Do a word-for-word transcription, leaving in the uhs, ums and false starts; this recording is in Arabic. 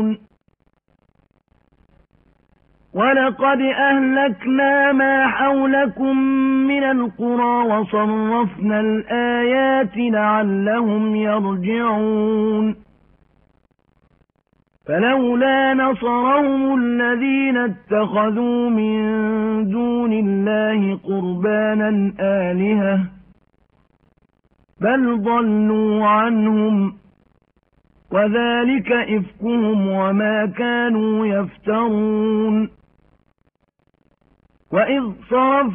وَلَقَدْ أَهْلَكْنَا مَا حَوْلَكُمْ مِنَ الْقُرَى وَصَرَّفْنَا الْآيَاتِ لَعَلَّهُمْ يَرْجِعُونَ فَلَوْلَا نَصَرَهُمُ الَّذِينَ اتَّخَذُوا مِن دُونِ اللَّهِ قُرْبَانًا آلِهَةً بَلْ ضَلُّوا عَنْهُمْ وَذَلِكَ إِفْكُهُمْ وَمَا كَانُوا يَفْتَرُونَ وَإِذْ صَرَفْنَا